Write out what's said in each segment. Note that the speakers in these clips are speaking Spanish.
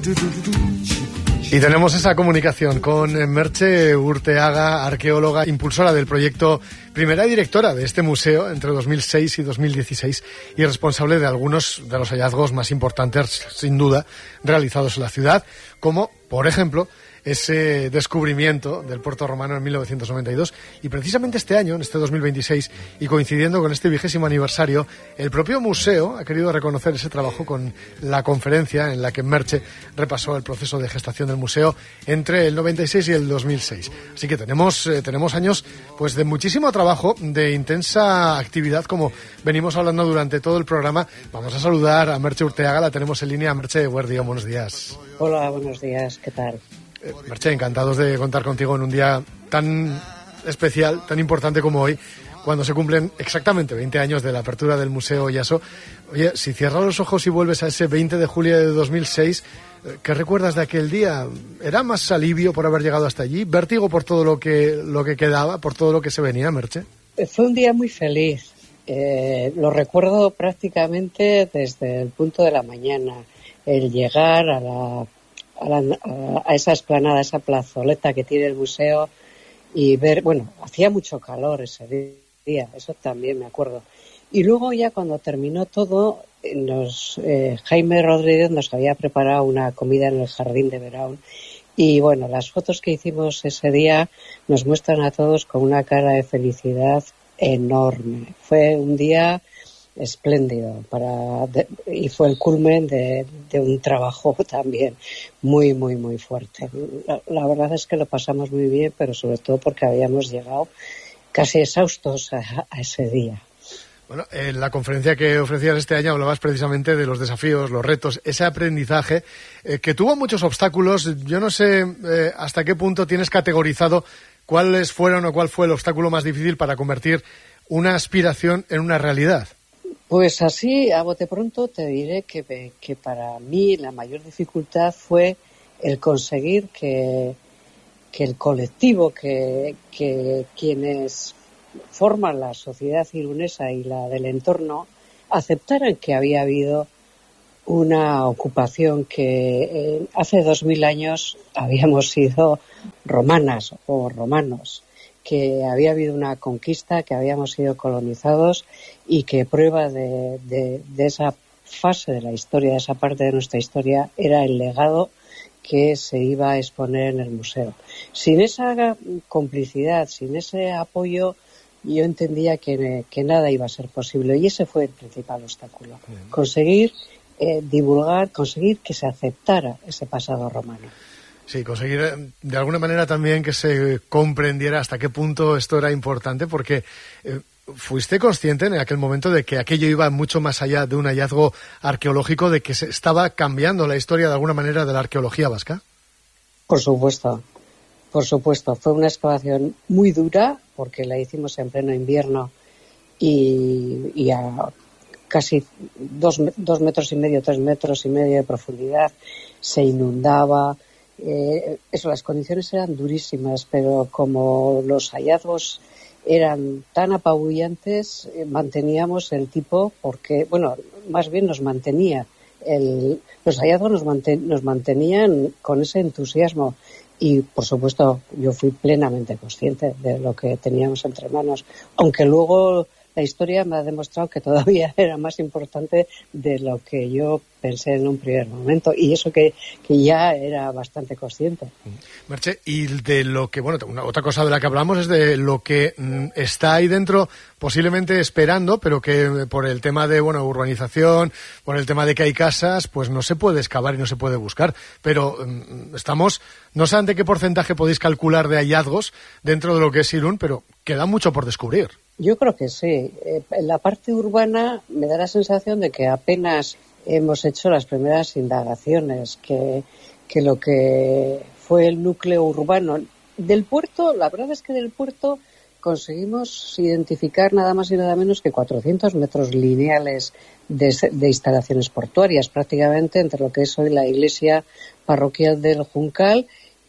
Y tenemos esa comunicación con Merche Urteaga, arqueóloga, impulsora del proyecto, primera y directora de este museo entre 2006 y 2016 y responsable de algunos de los hallazgos más importantes, sin duda, realizados en la ciudad, como, por ejemplo, ese descubrimiento del puerto romano en 1992. Y precisamente este año, en este 2026, y coincidiendo con este 20º aniversario, el propio museo ha querido reconocer ese trabajo con la conferencia en la que Merche repasó el proceso de gestación del museo entre el 96 y el 2006. Así que tenemos años pues de muchísimo trabajo, de intensa actividad, como venimos hablando durante todo el programa. Vamos a saludar a Merche Urteaga, la tenemos en línea. Merche, buenos días. Hola, buenos días, ¿qué tal? Merche, encantados de contar contigo en un día tan especial, tan importante como hoy, cuando se cumplen exactamente 20 años de la apertura del Museo Oyaso. Oye, si cierras los ojos y vuelves a ese 20 de julio de 2006, ¿qué recuerdas de aquel día? ¿Era más alivio por haber llegado hasta allí? ¿Vértigo por todo lo que quedaba, por todo lo que se venía, Merche? Fue un día muy feliz. Lo recuerdo prácticamente desde el punto de la mañana. El llegar a esa explanada, a esa plazoleta que tiene el museo y ver, bueno, hacía mucho calor ese día, eso también me acuerdo. Y luego ya cuando terminó todo, Jaime Rodríguez nos había preparado una comida en el jardín de Veraun y bueno, las fotos que hicimos ese día nos muestran a todos con una cara de felicidad enorme. Fue un día espléndido y fue el culmen de un trabajo también muy, muy, muy fuerte. La verdad es que lo pasamos muy bien, pero sobre todo porque habíamos llegado casi exhaustos a ese día. Bueno, en la conferencia que ofrecías este año hablabas precisamente de los desafíos, los retos, ese aprendizaje que tuvo muchos obstáculos. Yo no sé hasta qué punto tienes categorizado cuáles fueron o cuál fue el obstáculo más difícil para convertir una aspiración en una realidad. Pues así, a bote pronto, te diré que para mí la mayor dificultad fue el conseguir que el colectivo, que quienes forman la sociedad irunesa y la del entorno, aceptaran que había habido una ocupación que hace 2000 años habíamos sido romanas o romanos, que había habido una conquista, que habíamos sido colonizados y que prueba de esa fase de la historia, de esa parte de nuestra historia, era el legado que se iba a exponer en el museo. Sin esa complicidad, sin ese apoyo, yo entendía que nada iba a ser posible y ese fue el principal obstáculo. Conseguir divulgar, conseguir que se aceptara ese pasado romano. Sí, conseguir de alguna manera también que se comprendiera hasta qué punto esto era importante, porque ¿fuiste consciente en aquel momento de que aquello iba mucho más allá de un hallazgo arqueológico, de que se estaba cambiando la historia de alguna manera de la arqueología vasca? Por supuesto. Fue una excavación muy dura, porque la hicimos en pleno invierno y a casi 2 metros y medio, 3 metros y medio de profundidad, se inundaba. Las condiciones eran durísimas, pero como los hallazgos eran tan apabullantes, manteníamos el tipo, porque, bueno, más bien nos mantenía. Los hallazgos nos mantenían con ese entusiasmo y, por supuesto, yo fui plenamente consciente de lo que teníamos entre manos, aunque luego la historia me ha demostrado que todavía era más importante de lo que yo pensé en un primer momento, y eso que ya era bastante consciente. Merche, y de lo que, bueno, otra cosa de la que hablamos es de lo que está ahí dentro, posiblemente esperando, pero que por el tema de, bueno, urbanización, por el tema de que hay casas, pues no se puede excavar y no se puede buscar. Pero estamos, no sé ante qué porcentaje podéis calcular de hallazgos dentro de lo que es Irún, pero queda mucho por descubrir. Yo creo que sí. En la parte urbana me da la sensación de que apenas hemos hecho las primeras indagaciones, que lo que fue el núcleo urbano del puerto, la verdad es que del puerto conseguimos identificar nada más y nada menos que 400 metros lineales de instalaciones portuarias, prácticamente entre lo que es hoy la iglesia parroquial del Juncal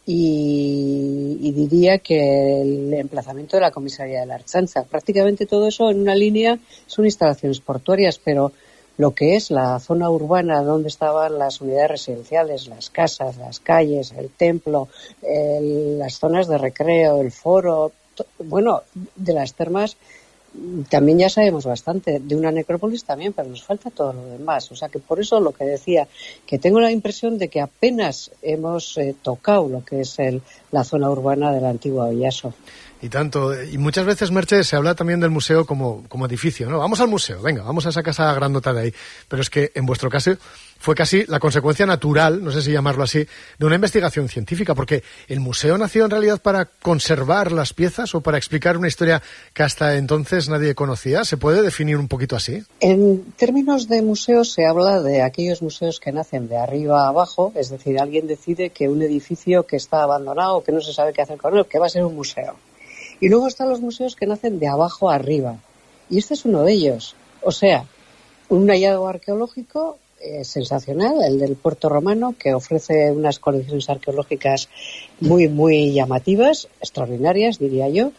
y diría que el emplazamiento de la comisaría de la Ertzaintza. Prácticamente todo eso en una línea son instalaciones portuarias, pero lo que es la zona urbana donde estaban las unidades residenciales, las casas, las calles, el templo, las zonas de recreo, el foro. Bueno, de las termas también ya sabemos bastante, de una necrópolis también, pero nos falta todo lo demás. O sea que por eso lo que decía, que tengo la impresión de que apenas hemos tocado lo que es la zona urbana de la antigua Oyaso. Y tanto, y muchas veces, Merche, se habla también del museo como edificio, ¿no? Vamos al museo, venga, vamos a esa casa grandota de ahí. Pero es que en vuestro caso fue casi la consecuencia natural, no sé si llamarlo así, de una investigación científica, porque el museo nació en realidad para conservar las piezas o para explicar una historia que hasta entonces nadie conocía. ¿Se puede definir un poquito así? En términos de museos se habla de aquellos museos que nacen de arriba a abajo, es decir, alguien decide que un edificio que está abandonado, que no se sabe qué hacer con él, que va a ser un museo. Y luego están los museos que nacen de abajo a arriba. Y este es uno de ellos. O sea, un hallazgo arqueológico sensacional, el del Puerto Romano, que ofrece unas colecciones arqueológicas muy, muy llamativas, extraordinarias, diría yo,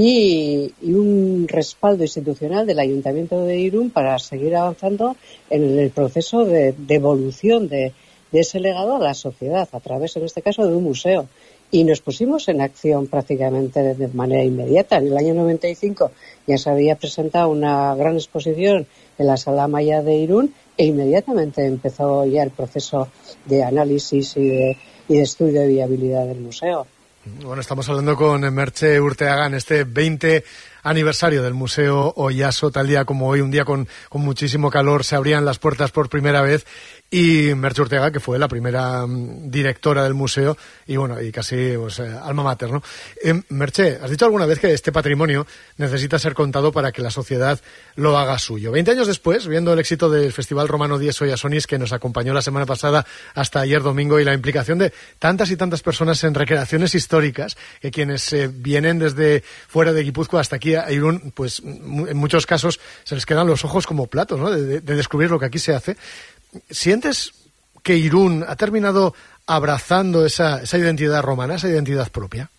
y un respaldo institucional del Ayuntamiento de Irún para seguir avanzando en el proceso de evolución de ese legado a la sociedad, a través, en este caso, de un museo. Y nos pusimos en acción prácticamente de manera inmediata. En el año 95 ya se había presentado una gran exposición en la Sala Maya de Irún e inmediatamente empezó ya el proceso de análisis y de estudio de viabilidad del museo. Bueno, estamos hablando con Merche Urteaga en este 20 aniversario del Museo Oyaso, tal día como hoy, un día con muchísimo calor, se abrían las puertas por primera vez, y Merche Urteaga, que fue la primera directora del museo, y bueno, y casi pues, alma mater, ¿no? Merche, has dicho alguna vez que este patrimonio necesita ser contado para que la sociedad lo haga suyo. 20 años después, viendo el éxito del Festival Romano Dies Oyasonis, que nos acompañó la semana pasada hasta ayer domingo, y la implicación de tantas y tantas personas en recreaciones históricas, que quienes vienen desde fuera de Guipúzcoa hasta aquí a Irún, pues en muchos casos se les quedan los ojos como platos, ¿no? De descubrir lo que aquí se hace. ¿Sientes que Irún ha terminado abrazando esa identidad romana, esa identidad propia?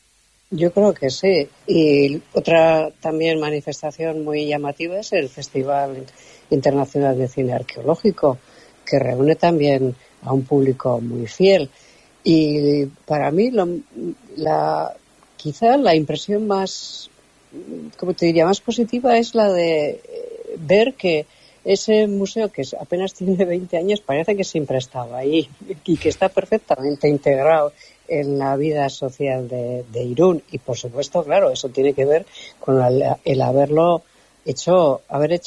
Yo creo que sí. Y otra también manifestación muy llamativa es el Festival Internacional de Cine Arqueológico, que reúne también a un público muy fiel. Y para mí quizá la impresión más, como te diría, más positiva es la de ver que ese museo, que apenas tiene 20 años, parece que siempre estaba ahí y que está perfectamente integrado en la vida social de Irún. Y por supuesto, claro, eso tiene que ver con el haber hecho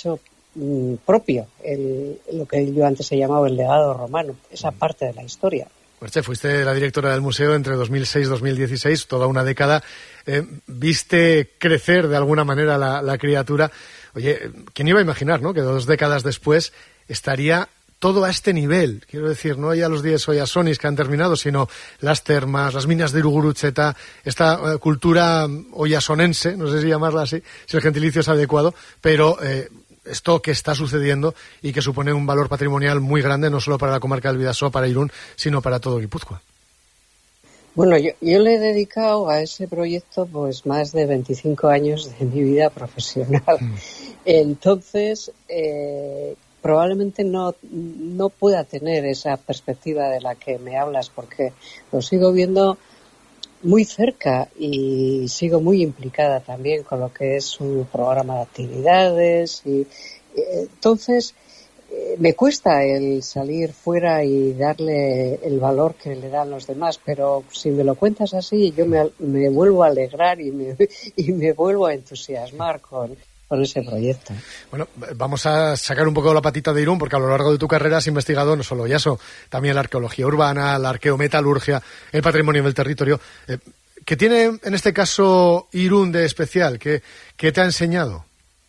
propio lo que yo antes he llamado el legado romano, esa parte de la historia. Merche, fuiste la directora del museo entre 2006 y 2016, toda una década. Viste crecer de alguna manera la criatura. Oye, ¿quién iba a imaginar, ¿no?, que 2 décadas después estaría todo a este nivel? Quiero decir, no ya los Dies Oyasonis que han terminado, sino las termas, las minas de Irugurucheta, esta cultura oyasonense, no sé si llamarla así, si el gentilicio es adecuado, pero esto que está sucediendo y que supone un valor patrimonial muy grande, no solo para la comarca del Bidasoa, para Irún, sino para todo Guipúzcoa. Bueno, yo le he dedicado a ese proyecto pues más de 25 años de mi vida profesional. Entonces, probablemente no pueda tener esa perspectiva de la que me hablas, porque lo sigo viendo muy cerca y sigo muy implicada también con lo que es un programa de actividades. Y entonces me cuesta el salir fuera y darle el valor que le dan los demás, pero si me lo cuentas así, yo me vuelvo a alegrar y me vuelvo a entusiasmar con ese proyecto. Bueno, vamos a sacar un poco la patita de Irún, porque a lo largo de tu carrera has investigado no solo Oyaso, también la arqueología urbana, la arqueometalurgia, el patrimonio del territorio. ¿Qué tiene en este caso Irún de especial? ¿Qué te ha enseñado?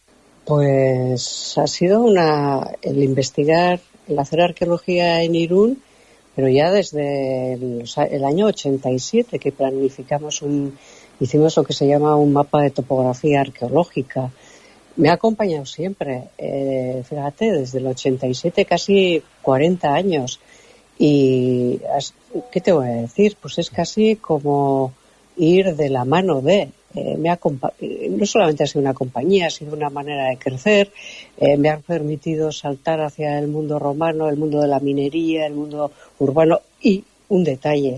Pues ha sido el investigar, el hacer arqueología en Irún, pero ya desde el año 87 que hicimos lo que se llama un mapa de topografía arqueológica. Me ha acompañado siempre, fíjate, desde el 87, casi 40 años. Y, ¿qué te voy a decir? Pues es casi como ir de la mano no solamente ha sido una compañía, ha sido una manera de crecer, me ha permitido saltar hacia el mundo romano, el mundo de la minería, el mundo urbano. Y un detalle,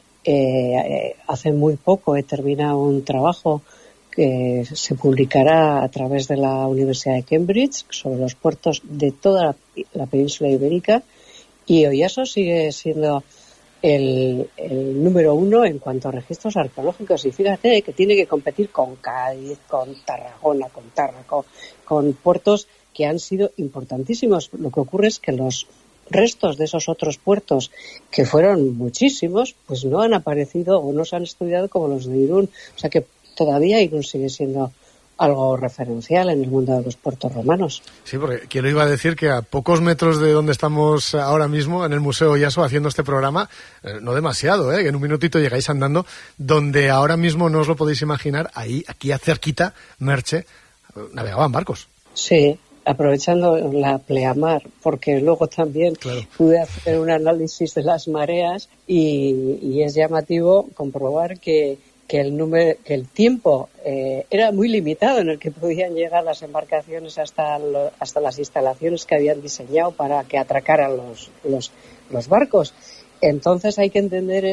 hace muy poco he terminado un trabajo que se publicará a través de la Universidad de Cambridge sobre los puertos de toda la península ibérica, y Oyaso sigue siendo el número 1 en cuanto a registros arqueológicos, y fíjate que tiene que competir con Cádiz, con Tarragona, con Tárraco, con puertos que han sido importantísimos. Lo que ocurre es que los restos de esos otros puertos, que fueron muchísimos, pues no han aparecido o no se han estudiado como los de Irún. O sea que todavía Irún sigue siendo algo referencial en el mundo de los puertos romanos. Sí, porque quiero iba a decir que a pocos metros de donde estamos ahora mismo, en el Museo Oyaso, haciendo este programa, no demasiado, que en un minutito llegáis andando, donde ahora mismo no os lo podéis imaginar, ahí, aquí cerquita, Merche, navegaban barcos. Sí, aprovechando la pleamar, porque luego también pude hacer un análisis de las mareas y es llamativo comprobar que el tiempo era muy limitado en el que podían llegar las embarcaciones hasta las instalaciones que habían diseñado para que atracaran los barcos. Entonces hay que entender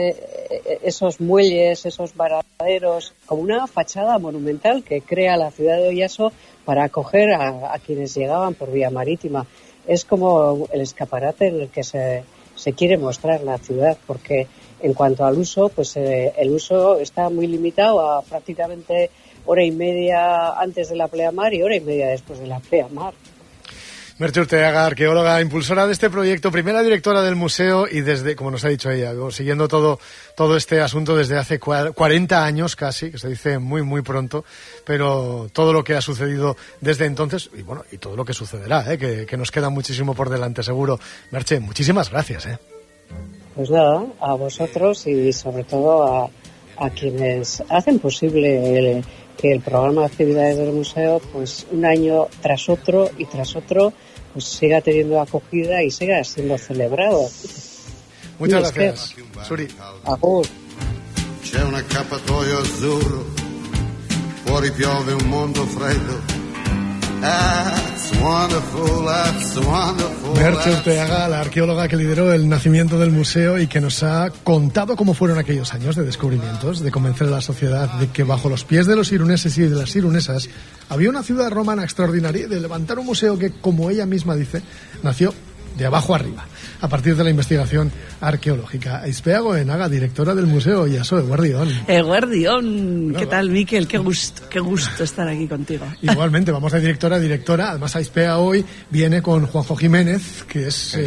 esos muelles, esos varaderos, como una fachada monumental que crea la ciudad de Oyaso para acoger a quienes llegaban por vía marítima. Es como el escaparate en el que se quiere mostrar la ciudad, porque en cuanto al uso, pues el uso está muy limitado a prácticamente hora y media antes de la pleamar y hora y media después de la pleamar. Merche Urteaga, arqueóloga, impulsora de este proyecto, primera directora del museo y desde, como nos ha dicho ella, siguiendo todo este asunto desde hace 40 años casi, que se dice muy, muy pronto, pero todo lo que ha sucedido desde entonces, y bueno, y todo lo que sucederá, que nos queda muchísimo por delante, seguro. Merche, muchísimas gracias. Pues nada, a vosotros y sobre todo a quienes hacen posible que el programa de actividades del museo, pues un año tras otro y tras otro, pues siga teniendo acogida y siga siendo celebrado. Muchas gracias, Suri. Agur. C'è un accappatoio azzurro, fuori piove un mondo freddo. That's wonderful, that's wonderful. Merche Urteaga, la arqueóloga que lideró el nacimiento del museo y que nos ha contado cómo fueron aquellos años de descubrimientos, de convencer a la sociedad de que bajo los pies de los iruneses y de las irunesas había una ciudad romana extraordinaria, de levantar un museo que, como ella misma dice, nació de abajo arriba, a partir de la investigación arqueológica. Aizpea Goenaga, directora del Museo Oyaso, Eguerdión. Eguerdión, ¿qué tal, Miquel? Qué gusto estar aquí contigo. Igualmente, vamos de directora a directora. Además, Aizpea hoy viene con Juanjo Jiménez, que es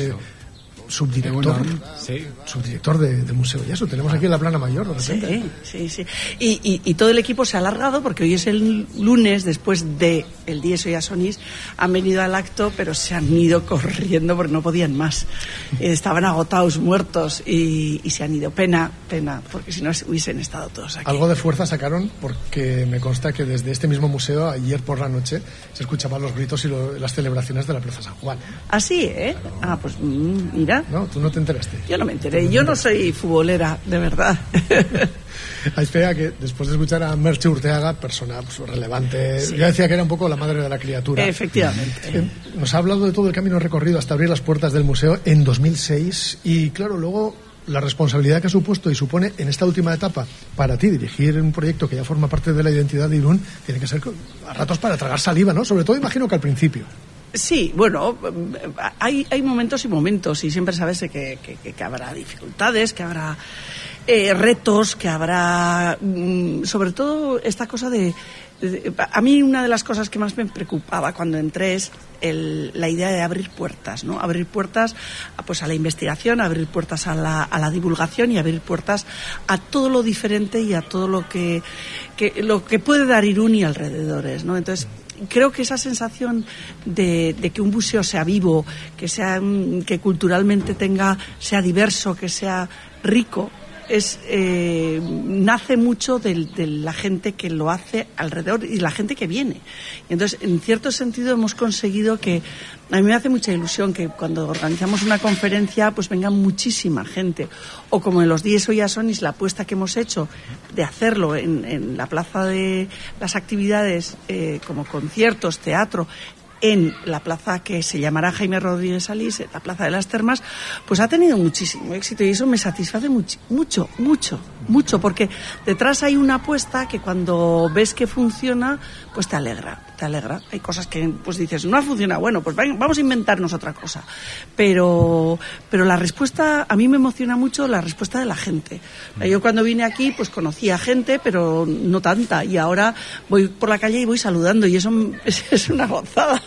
subdirector del Museo Oyaso. Tenemos aquí en la plana mayor, de repente. Sí. Y todo el equipo se ha alargado porque hoy es el lunes, después del Dies Oyasonis, han venido al acto, pero se han ido corriendo porque no podían más. Estaban agotados, muertos, y se han ido. Pena, porque si no hubiesen estado todos aquí. Algo de fuerza sacaron, porque me consta que desde este mismo museo, ayer por la noche, se escuchaban los gritos y las celebraciones de la Plaza San Juan. ¿Ah, sí, Ah, pues mira. No, tú no te enteraste. Yo no me enteré. Yo no soy futbolera, de verdad. Espera, que después de escuchar a Merche Urteaga, persona relevante, yo decía que era un poco la madre de la criatura. Efectivamente. Nos ha hablado de todo el camino recorrido hasta abrir las puertas del museo en 2006 y, claro, luego la responsabilidad que ha supuesto y supone en esta última etapa para ti dirigir un proyecto que ya forma parte de la identidad de Irún tiene que ser a ratos para tragar saliva, ¿no? Sobre todo imagino que al principio. Sí, bueno, hay momentos y momentos y siempre sabes que habrá dificultades, que habrá retos, que habrá sobre todo esta cosa a mí una de las cosas que más me preocupaba cuando entré es la idea de abrir puertas, ¿no? Abrir puertas pues a la investigación, abrir puertas a la divulgación y abrir puertas a todo lo diferente y a todo lo que puede dar Irún y alrededores, ¿no? Entonces creo que esa sensación de que un museo sea vivo, que culturalmente sea diverso, que sea rico, nace mucho de la gente que lo hace alrededor y la gente que viene. Y entonces, en cierto sentido, hemos conseguido que, a mí me hace mucha ilusión que cuando organizamos una conferencia, pues venga muchísima gente. O como en los Dies Irae Sonis, la apuesta que hemos hecho de hacerlo en la plaza de las actividades, como conciertos, teatro, en la plaza que se llamará Jaime Rodríguez Salís, la Plaza de las Termas, pues ha tenido muchísimo éxito y eso me satisface mucho, porque detrás hay una apuesta que cuando ves que funciona, pues te alegra. Hay cosas que pues dices, no ha funcionado, bueno, pues vamos a inventarnos otra cosa. Pero la respuesta, a mí me emociona mucho la respuesta de la gente. Yo cuando vine aquí, pues conocía gente, pero no tanta, y ahora voy por la calle y voy saludando, y eso es una gozada.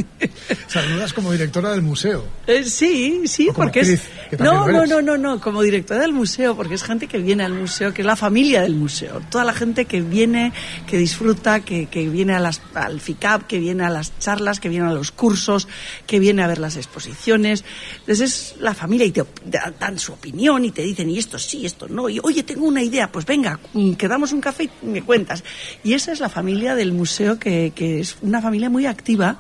¿Saludas como directora del museo? Sí, porque actriz, es... No, como directora del museo, porque es gente que viene al museo, que es la familia del museo. Toda la gente que viene, que disfruta, que viene al FICAP, que viene a las charlas, que viene a los cursos, que viene a ver las exposiciones. Entonces es la familia y te dan su opinión y te dicen, y esto sí, esto no, y oye, tengo una idea, pues venga, quedamos un café y me cuentas. Y esa es la familia del museo, que es una familia muy activa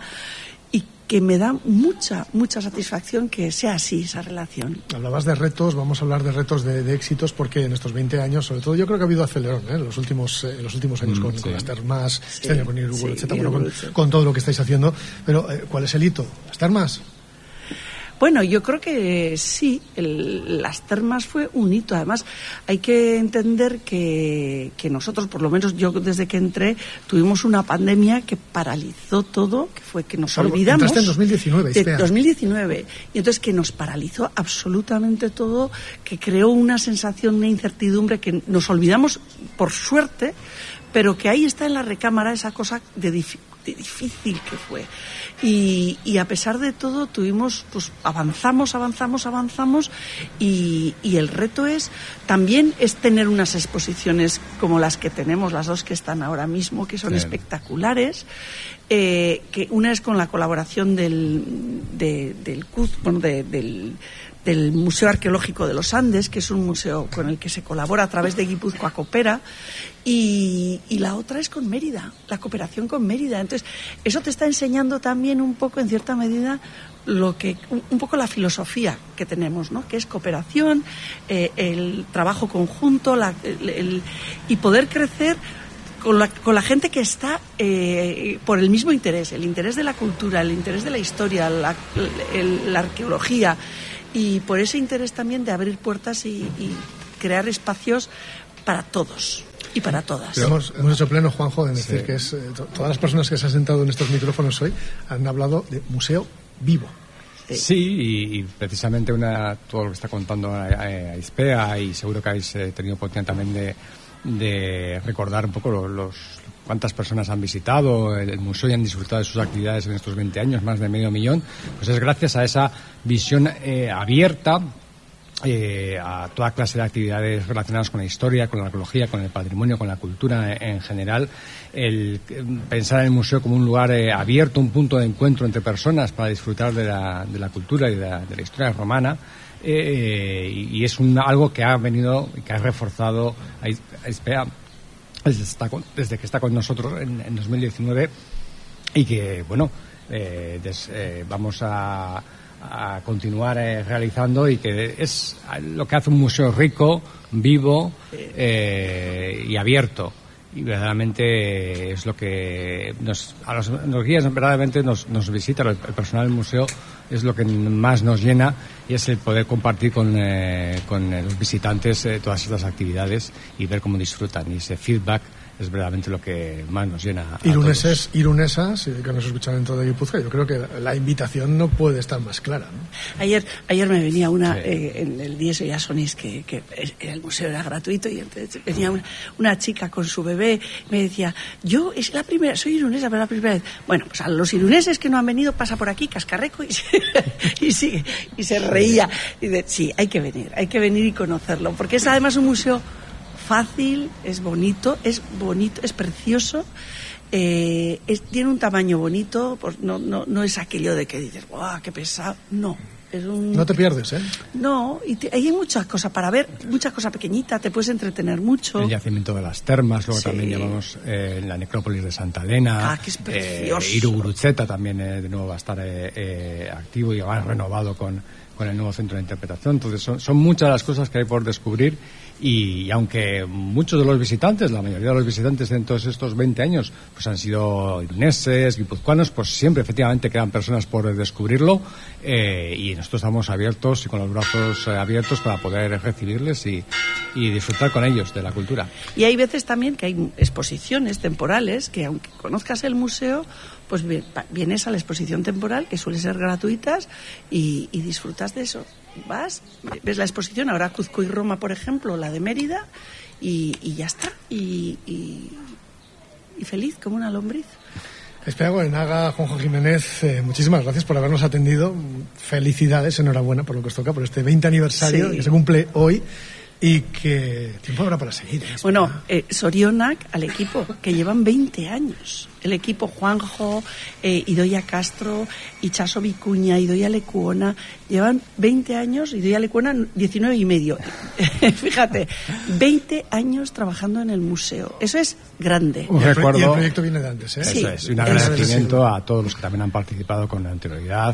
y que me da mucha satisfacción que sea así esa relación. Hablabas de retos, vamos a hablar de retos de éxitos, porque en estos 20 años, sobre todo, yo creo que ha habido acelerón en los últimos años con las termas, este año con Irugul, etcétera, con todo lo que estáis haciendo. Pero, ¿cuál es el hito? ¿Las termas? Bueno, yo creo que sí, las termas fue un hito. Además, hay que entender que nosotros, por lo menos yo desde que entré, tuvimos una pandemia que paralizó todo, que fue que nos olvidamos. Entraste en 2019, 2019. Y entonces que nos paralizó absolutamente todo, que creó una sensación, una incertidumbre, que nos olvidamos, por suerte, pero que ahí está en la recámara esa cosa de difícil que fue. Y a pesar de todo tuvimos, pues avanzamos y el reto también es tener unas exposiciones como las que tenemos, las dos que están ahora mismo, que son espectaculares, que una es con la colaboración del CUZ, bueno, del Museo Arqueológico de los Andes, que es un museo con el que se colabora a través de Guipúzcoa Coopera, y la otra es con Mérida, la cooperación con Mérida. Entonces, eso te está enseñando también un poco, en cierta medida, un poco la filosofía que tenemos, ¿no? Que es cooperación, el trabajo conjunto, y poder crecer con la gente que está por el mismo interés, el interés de la cultura, el interés de la historia, la arqueología, y por ese interés también de abrir puertas y crear espacios para todos y para todas. Hemos hecho pleno, Juanjo, en decir que todas las personas que se han sentado en estos micrófonos hoy han hablado de museo vivo. Sí, y precisamente todo lo que está contando a Ispea, y seguro que habéis tenido oportunidad también de recordar un poco cuántas personas han visitado el museo y han disfrutado de sus actividades en estos 20 años, más de 500.000, pues es gracias a esa visión abierta a toda clase de actividades relacionadas con la historia, con la arqueología, con el patrimonio, con la cultura en general. El pensar en el museo como un lugar abierto, un punto de encuentro entre personas para disfrutar de la cultura y de la historia romana. Y es algo que ha venido y que ha reforzado a Ispea desde que está con nosotros en 2019, y que bueno, vamos a continuar realizando, y que es lo que hace un museo rico, vivo y abierto. Y verdaderamente es lo que los guías verdaderamente nos visita, el personal del museo es lo que más nos llena, y es el poder compartir con los visitantes todas estas actividades y ver cómo disfrutan, y ese feedback es verdaderamente lo que más nos llena a irunesas, que nos escuchan dentro de Guipúzcoa. Yo creo que la invitación no puede estar más clara, ¿no? Ayer me venía en el Dies Irae Sonis, que el museo era gratuito, y entonces venía una chica con su bebé, me decía, es la primera, soy irunesa, pero la primera vez. Bueno, pues a los iruneses que no han venido, pasa por aquí, cascarreco, y sigue, y se reía. Y dice, sí, hay que venir y conocerlo, porque es además un museo fácil, es bonito, es precioso, tiene un tamaño bonito, pues no es aquello de que dices, ¡guau, qué pesado! No, No te pierdes, ¿eh? No, y hay muchas cosas para ver, muchas cosas pequeñitas, te puedes entretener mucho. El yacimiento de las termas, luego también llevamos la necrópolis de Santa Elena. Que es precioso. Irugurutzeta también de nuevo va a estar activo y va renovado con el nuevo centro de interpretación. Entonces son muchas las cosas que hay por descubrir y aunque muchos de los visitantes, la mayoría de los visitantes en todos estos 20 años pues han sido iruneses, guipuzcoanos, pues siempre efectivamente quedan personas por descubrirlo y nosotros estamos abiertos y con los brazos abiertos para poder recibirles y disfrutar con ellos de la cultura. Y hay veces también que hay exposiciones temporales que aunque conozcas el museo, pues vienes a la exposición temporal, que suele ser gratuitas, y disfrutas de eso. Vas, ves la exposición, ahora Cuzco y Roma, por ejemplo, la de Mérida, y ya está. Y feliz como una lombriz. Aizpea Goenaga, Juanjo Jiménez, muchísimas gracias por habernos atendido. Felicidades, enhorabuena por lo que os toca, por este 20 aniversario que se cumple hoy. Y que tiempo habrá para seguir. Bueno, Sorionak al equipo, que llevan 20 años. El equipo Juanjo, Idoia Castro, Itxaso Vicuña, Idoia Lekuona, llevan 20 años, Idoia Lekuona 19 y medio. Fíjate, 20 años trabajando en el museo. Eso es grande. Y el proyecto viene de antes, ¿eh? Eso es, un agradecimiento a todos los que también han participado con anterioridad.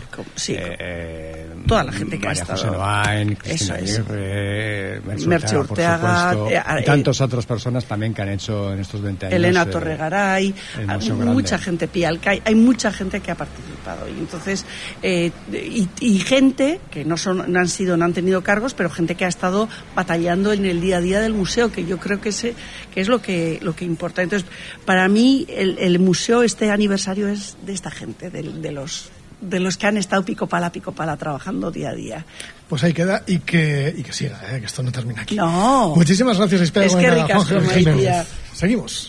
Toda la gente que ha estado. José Noain, Cristina Aguirre, Merche Urteaga, y tantas otras personas también que han hecho en estos 20 años. Elena Torregaray, mucha gente, Pia Alcay, hay mucha gente que ha participado. Y entonces, y gente que no han tenido cargos, pero gente que ha estado batallando en el día a día del museo, que yo creo que es lo que importa. Entonces, para mí, el museo, este aniversario es de esta gente, de los que han estado pico pala trabajando día a día. Pues ahí queda y que siga, que esto no termina aquí. No. Muchísimas gracias, Aizpea Goenaga, Juanjo Jiménez. Seguimos.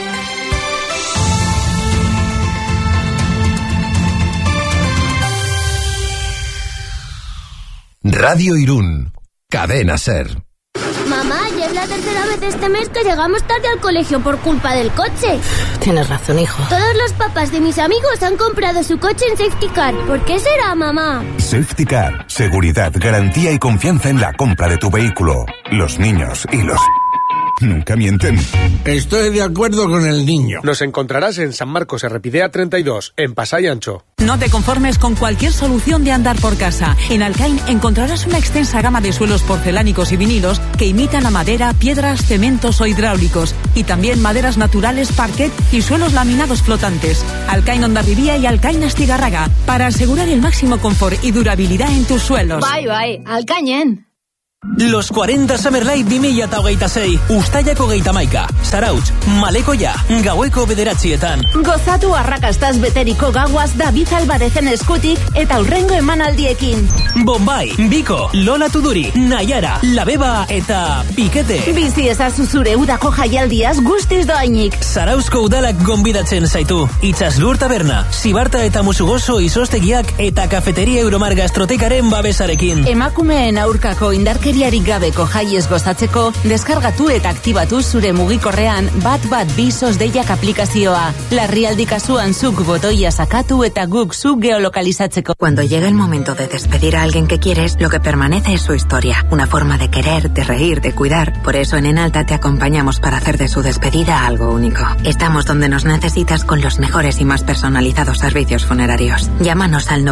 Radio Irún, Cadena SER. Mamá, ya es la tercera vez este mes que llegamos tarde al colegio por culpa del coche. Tienes razón, hijo. Todos los papás de mis amigos han comprado su coche en Safety Car. ¿Por qué será, mamá? Safety Car, seguridad, garantía y confianza en la compra de tu vehículo. Los niños y los... nunca mienten. Estoy de acuerdo con el niño. Nos encontrarás en San Marcos Errepidea 32, en Pasai Ancho. No te conformes con cualquier solución de andar por casa. En Alcain encontrarás una extensa gama de suelos porcelánicos y vinilos que imitan la madera, piedras, cementos o hidráulicos. Y también maderas naturales, parquet y suelos laminados flotantes. Alcain Hondarribia y Alcain Astigarraga, para asegurar el máximo confort y durabilidad en tus suelos. Bai, Alcainen. Los 40 Summer Light 2026, Uztailako 31, Zarautz, Malekoia, gaueko 9:00. Gozatu arrakastaz beteriko gauaz David Albarezen eskutik eta hurrengo emanaldiekin. Bombay, Biko, Lola Tuduri, Nayara, La Beba eta Pikete. Bizi ezazu zure udako jaialdiaz guztiz doainik. Zarauzko udalak gonbidatzen zaitu. Itxaslur Taberna, Sibarta eta Musugoso izostegiak eta Kafeteria Euromar Gastrotekaren babesarekin. Emakumeen aurkako indarkeriarik gabeko jaiez gozatzeko, deskargatu eta aktibatu zure mugikorrean bat bizos deiak aplikazioa. Larrialdi kasuan zuk botoia sakatu eta guk zuk geolokalizatzeko. Cuando llega el momento de despedir a alguien que quieres, lo que permanece es su historia. Una forma de querer, de reír, de cuidar. Por eso en Enalta te acompañamos para hacer de su despedida algo único. Estamos donde nos necesitas con los mejores y más personalizados servicios funerarios. Llámanos al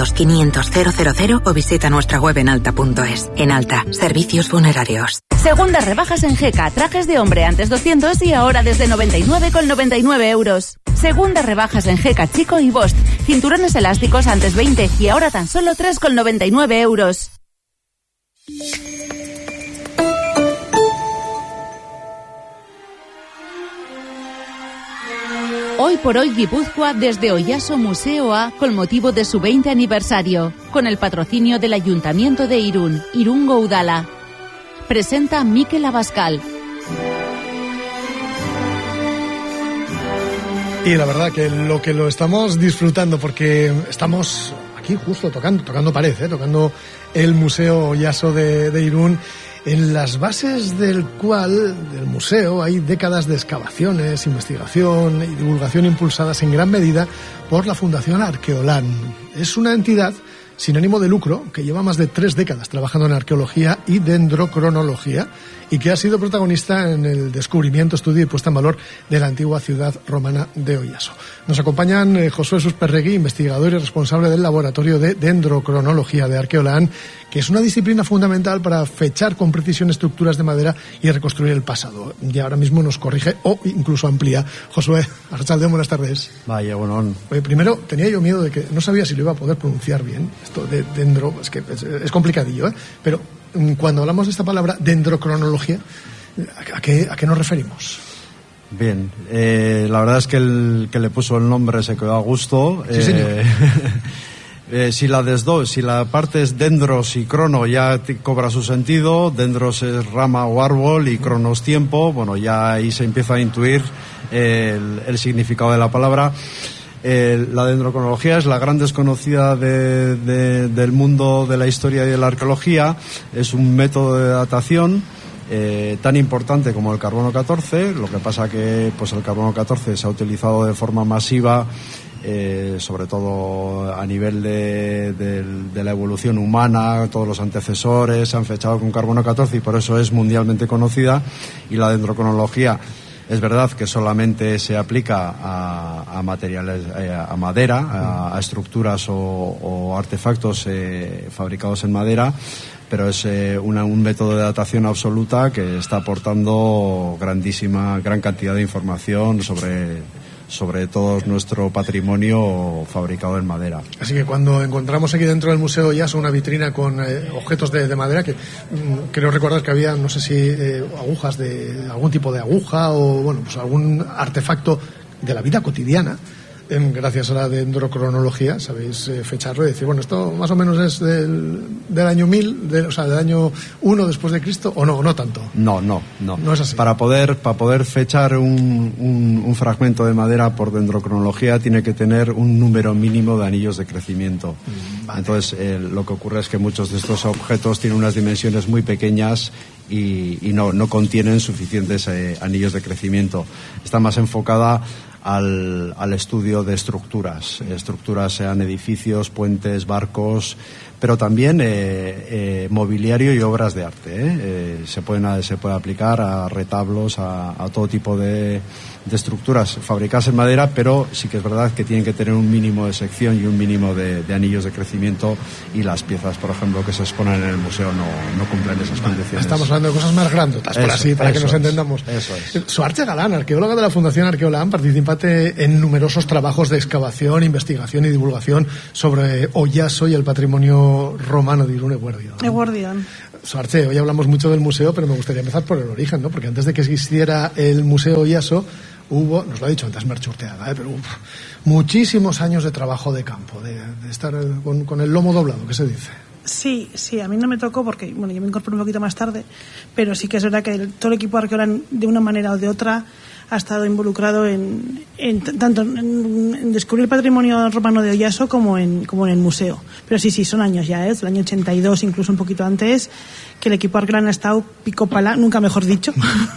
900-500-000 o visita nuestra web enalta.es. Enalta, servicios funerarios. Segundas rebajas en Geka, trajes de hombre antes 200 y ahora desde 99,99 euros. Segundas rebajas en Geka Chico y Bost, cinturones elásticos antes 20 y ahora tan solo 3,99 euros. Hoy por hoy Guipúzcoa desde Oyaso Museo A con motivo de su 20 aniversario, con el patrocinio del Ayuntamiento de Irún, Irungo Udala. Presenta Mikel Abascal. Y la verdad que lo estamos disfrutando porque estamos aquí justo tocando pared, tocando el Museo Oyaso de Irún, en las bases del museo hay décadas de excavaciones, investigación y divulgación impulsadas en gran medida por la Fundación Arqueolán. Es una entidad sin ánimo de lucro, que lleva más de 3 décadas trabajando en arqueología y dendrocronología y que ha sido protagonista en el descubrimiento, estudio y puesta en valor de la antigua ciudad romana de Oyaso. Nos acompañan Josué Susperregui, investigador y responsable del Laboratorio de Dendrocronología de Arqueolan, que es una disciplina fundamental para fechar con precisión estructuras de madera y reconstruir el pasado. Y ahora mismo nos corrige o incluso amplía. Josué, arratsaldeon, buenas tardes. Vaya, bueno. Oye, primero, tenía yo miedo de que no sabía si lo iba a poder pronunciar bien, esto de dendro, es que es complicadillo, ¿eh? Pero cuando hablamos de esta palabra dendrocronología, ¿a qué nos referimos? Bien, la verdad es que el que le puso el nombre se quedó a gusto. Sí, señor. Si la parte es dendros y crono ya cobra su sentido, dendros es rama o árbol y cronos tiempo, bueno, ya ahí se empieza a intuir el significado de la palabra. La dendrocronología es la gran desconocida del mundo de la historia y de la arqueología. Es un método de datación tan importante como el carbono 14. Lo que pasa que pues el carbono 14 se ha utilizado de forma masiva, sobre todo a nivel de la evolución humana. Todos los antecesores se han fechado con carbono 14 y por eso es mundialmente conocida. Y la dendrocronología es verdad que solamente se aplica a materiales, a madera, a estructuras o artefactos fabricados en madera, pero es un método de datación absoluta que está aportando gran cantidad de información sobre todo nuestro patrimonio fabricado en madera. Así que cuando encontramos aquí dentro del Museo Oyaso una vitrina con objetos de madera, que creo recordar que había, no sé si agujas de algún tipo de aguja o bueno, pues algún artefacto de la vida cotidiana, gracias a la dendrocronología sabéis fecharlo y decir, bueno, esto más o menos es del año 1000, o sea, del año 1 después de Cristo, o no tanto. No es así. Para poder fechar un fragmento de madera por dendrocronología tiene que tener un número mínimo de anillos de crecimiento. Vale. Entonces lo que ocurre es que muchos de estos objetos tienen unas dimensiones muy pequeñas y no contienen suficientes anillos de crecimiento. Está más enfocada al estudio de estructuras, sean edificios, puentes, barcos, pero también mobiliario y obras de arte. Se puede aplicar a retablos, a todo tipo de estructuras fabricadas en madera, pero sí que es verdad que tienen que tener un mínimo de sección y un mínimo de anillos de crecimiento, y las piezas, por ejemplo, que se exponen en el museo no cumplen esas condiciones. Estamos hablando de cosas más grandotas, para que nos entendamos. Eso es. Suartxe Galán, arqueóloga de la Fundación Arqueolan, participate en numerosos trabajos de excavación, investigación y divulgación sobre Oyaso y el patrimonio romano de Irún Eguerdion. Suartxe, hoy hablamos mucho del museo, pero me gustaría empezar por el origen, ¿no? Porque antes de que existiera el Museo Oyaso, hubo, nos lo ha dicho antes Merche Urteaga, pero muchísimos años de trabajo de campo, de estar con el lomo doblado, ¿qué se dice? Sí, a mí no me tocó porque, bueno, yo me incorporé un poquito más tarde, pero sí que es verdad que todo el equipo de Arqueolan, de una manera o de otra, ha estado involucrado tanto en descubrir el patrimonio romano de Oyaso como en el museo. Pero sí, son años ya, del año 82, incluso un poquito antes, que el equipo Arqueolan ha estado pico pala, nunca mejor dicho,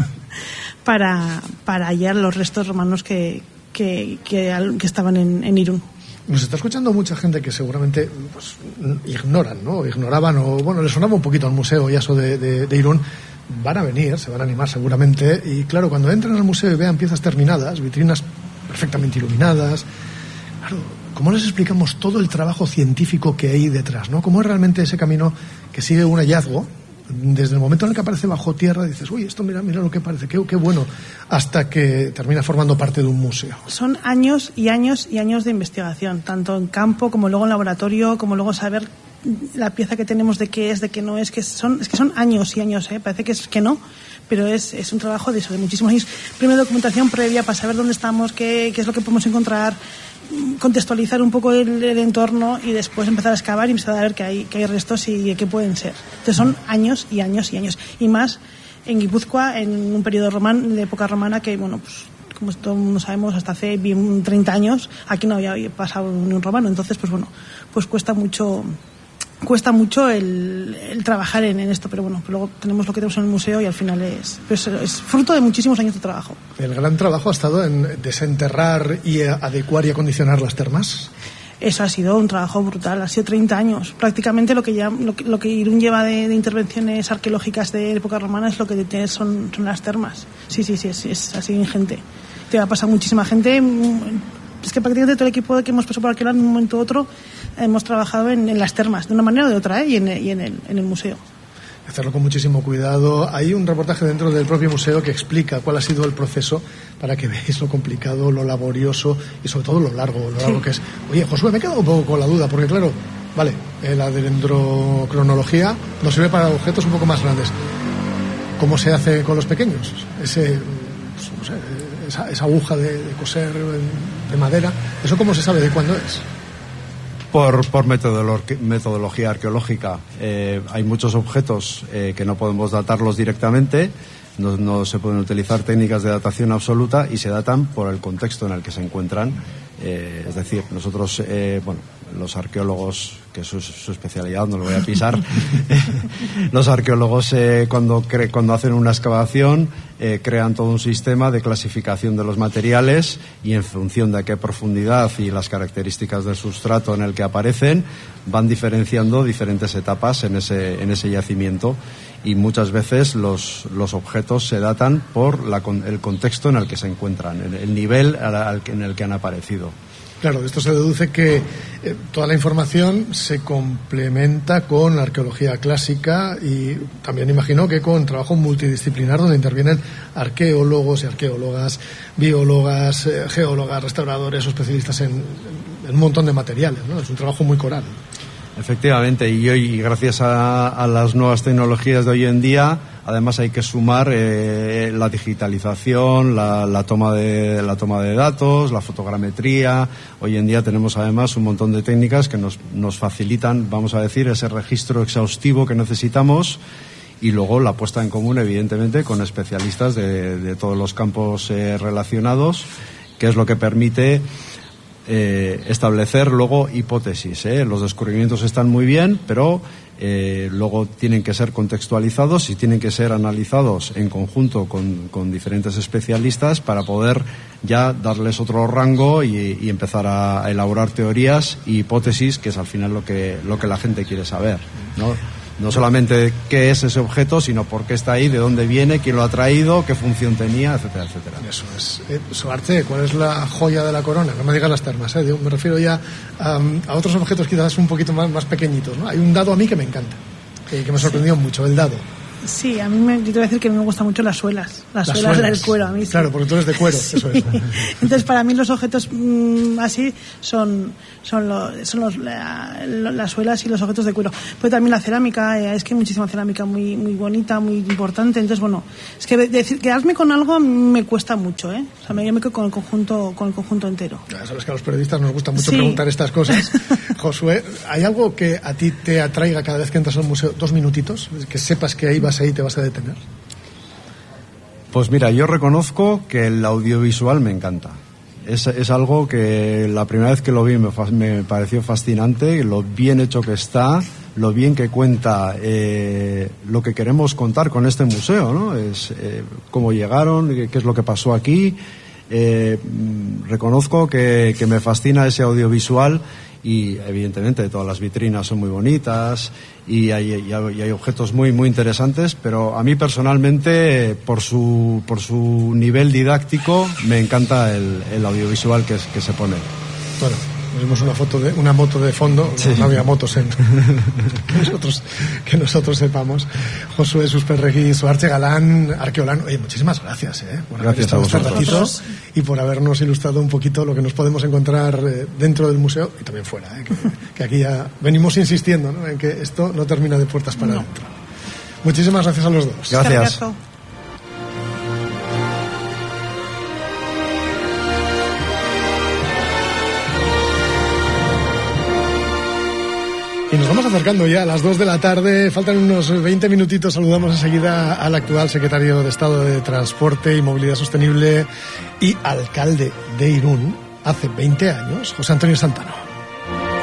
para hallar los restos romanos que estaban en Irún. Nos está escuchando mucha gente que seguramente pues, ignoraban o bueno, les sonaba un poquito al Museo Oyaso de Irún. Van a venir, se van a animar seguramente, y claro, cuando entran al museo y vean piezas terminadas, vitrinas perfectamente iluminadas, claro, ¿cómo les explicamos todo el trabajo científico que hay detrás, ¿no? ¿Cómo es realmente ese camino que sigue un hallazgo? Desde el momento en el que aparece bajo tierra dices, uy, esto mira lo que parece, qué bueno, hasta que termina formando parte de un museo. Son años y años y años de investigación, tanto en campo como luego en laboratorio, como luego saber la pieza que tenemos de qué es, de qué no es, que son años y años, parece que no, pero es un trabajo de muchísimos años. Primero documentación previa para saber dónde estamos, qué es lo que podemos encontrar, contextualizar un poco el entorno y después empezar a excavar y empezar a ver que hay restos y qué pueden ser. Entonces son años y años y años. Y más en Guipúzcoa, en un periodo de época romana que, bueno, pues como todo el mundo sabemos, hasta hace bien 30 años aquí no había pasado ni un romano. Entonces, pues bueno, pues cuesta mucho el trabajar en esto, pero bueno, luego tenemos lo que tenemos en el museo y al final es fruto de muchísimos años de trabajo. ¿El gran trabajo ha estado en desenterrar y adecuar y acondicionar las termas? eso ha sido un trabajo brutal, ha sido 30 años. Prácticamente lo que Irún lleva de intervenciones arqueológicas de época romana es lo que tiene son las termas. Sí, es así ingente. Te va a pasar muchísima gente. Es que prácticamente todo el equipo que hemos pasado por Arqueología en un momento u otro hemos trabajado en las termas, de una manera o de otra, y en el museo. Hacerlo con muchísimo cuidado. Hay un reportaje dentro del propio museo que explica cuál ha sido el proceso para que veáis lo complicado, lo laborioso y sobre todo lo largo que es. Oye, Josué, me he quedado un poco con la duda, porque claro, vale, la dendrocronología nos sirve para objetos un poco más grandes. ¿Cómo se hace con los pequeños? Esa aguja de coser de madera, ¿eso cómo se sabe de cuándo es? Por metodología arqueológica. Hay muchos objetos que no podemos datarlos directamente, no se pueden utilizar técnicas de datación absoluta y se datan por el contexto en el que se encuentran. Es decir, nosotros, los arqueólogos, que es su especialidad, no lo voy a pisar, los arqueólogos cuando hacen una excavación crean todo un sistema de clasificación de los materiales y en función de a qué profundidad y las características del sustrato en el que aparecen van diferenciando diferentes etapas en ese yacimiento, y muchas veces los objetos se datan por el contexto en el que se encuentran, el nivel en el que han aparecido. Claro, de esto se deduce que toda la información se complementa con la arqueología clásica y también imagino que con trabajo multidisciplinar donde intervienen arqueólogos y arqueólogas, biólogas, geólogas, restauradores o especialistas en un montón de materiales, ¿no? Es un trabajo muy coral. Efectivamente, y hoy, gracias a las nuevas tecnologías de hoy en día, además hay que sumar la digitalización, la toma de datos, la fotogrametría. Hoy en día tenemos además un montón de técnicas que nos facilitan, vamos a decir, ese registro exhaustivo que necesitamos, y luego la puesta en común, evidentemente, con especialistas de todos los campos relacionados, que es lo que permite establecer luego hipótesis. Los descubrimientos están muy bien, pero luego tienen que ser contextualizados y tienen que ser analizados en conjunto con diferentes especialistas para poder ya darles otro rango y empezar a elaborar teorías y hipótesis, que es al final lo que la gente quiere saber, ¿no? No solamente qué es ese objeto, sino por qué está ahí, de dónde viene, quién lo ha traído, qué función tenía, etcétera, etcétera. Eso es. Soarte, ¿cuál es la joya de la corona? No me digas las termas, Yo me refiero ya a otros objetos quizás un poquito más pequeñitos, ¿no? Hay un dado a mí que me encanta, que me sorprendió mucho, el dado. Sí, yo te voy a decir que a mí me gustan mucho las suelas del cuero, a mí sí. Claro, porque tú eres de cuero, sí. Eso es. Entonces, para mí los objetos así son las suelas y los objetos de cuero. Pero también la cerámica, es que hay muchísima cerámica muy muy bonita, muy importante. Entonces, es que quedarme con algo me cuesta mucho, O sea, yo me quedo con el conjunto entero. Ya sabes que a los periodistas nos gusta mucho preguntar estas cosas. Josué, ¿hay algo que a ti te atraiga cada vez que entras al museo? 2 minutitos, que sepas que ahí te vas a detener. Pues mira, yo reconozco que el audiovisual me encanta. Es algo que la primera vez que lo vi me pareció fascinante, lo bien hecho que está, lo bien que cuenta lo que queremos contar con este museo, ¿no? Es cómo llegaron, qué es lo que pasó aquí. Reconozco que me fascina ese audiovisual. Y evidentemente todas las vitrinas son muy bonitas y hay objetos muy muy interesantes, pero a mí personalmente por su nivel didáctico me encanta el audiovisual que se pone. Bueno, vimos una moto de fondo, sí. No había motos que nosotros sepamos. Josué Susperregui, Suarche Galán, Arqueolán. Oye, muchísimas gracias, por gracias a vosotros y por habernos ilustrado un poquito lo que nos podemos encontrar dentro del museo y también fuera, que aquí ya venimos insistiendo, ¿no? En que esto no termina de puertas para adentro. Muchísimas gracias a los dos. Gracias. Y nos vamos acercando ya a las 2 de la tarde, faltan unos 20 minutitos, saludamos enseguida al actual secretario de Estado de Transporte y Movilidad Sostenible y alcalde de Irún hace 20 años, José Antonio Santano.